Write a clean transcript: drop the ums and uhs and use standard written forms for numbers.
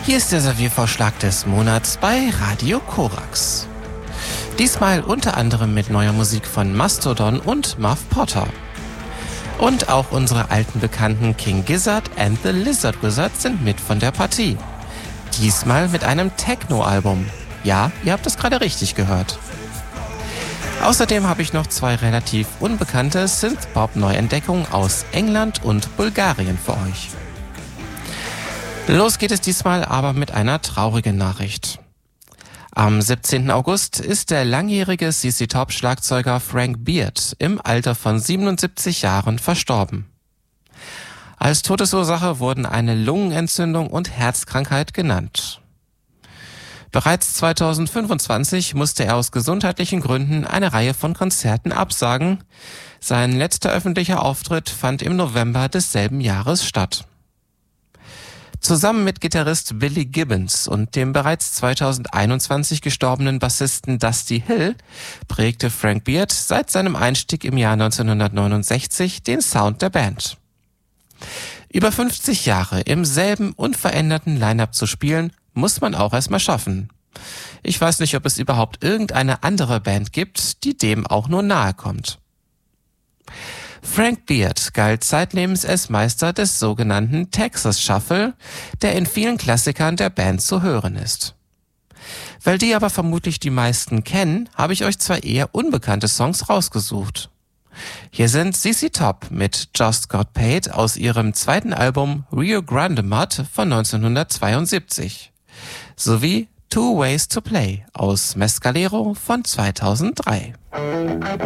Hier ist der Serviervorschlag des Monats bei Radio Korax. Diesmal unter anderem mit neuer Musik von Mastodon und Muff Potter. Und auch unsere alten Bekannten King Gizzard and the Lizard Wizard sind mit von der Partie. Diesmal mit einem Techno-Album. Ja, ihr habt es gerade richtig gehört. Außerdem habe ich noch 2 relativ unbekannte Synthpop-Neuentdeckungen aus England und Bulgarien für euch. Los geht es diesmal aber mit einer traurigen Nachricht. Am 17. August ist der langjährige ZZ Top-Schlagzeuger Frank Beard im Alter von 77 Jahren verstorben. Als Todesursache wurden eine Lungenentzündung und Herzkrankheit genannt. Bereits 2025 musste er aus gesundheitlichen Gründen eine Reihe von Konzerten absagen. Sein letzter öffentlicher Auftritt fand im November desselben Jahres statt. Zusammen mit Gitarrist Billy Gibbons und dem bereits 2021 gestorbenen Bassisten Dusty Hill prägte Frank Beard seit seinem Einstieg im Jahr 1969 den Sound der Band. Über 50 Jahre im selben unveränderten Line-Up zu spielen, muss man auch erstmal schaffen. Ich weiß nicht, ob es überhaupt irgendeine andere Band gibt, die dem auch nur nahe kommt. Frank Beard galt zeitlebens als Meister des sogenannten Texas Shuffle, der in vielen Klassikern der Band zu hören ist. Weil die aber vermutlich die meisten kennen, habe ich euch 2 eher unbekannte Songs rausgesucht. Hier sind ZZ Top mit Just Got Paid aus ihrem 2. Album Rio Grande Mud von 1972 sowie Two Ways to Play aus Mescalero von 2003.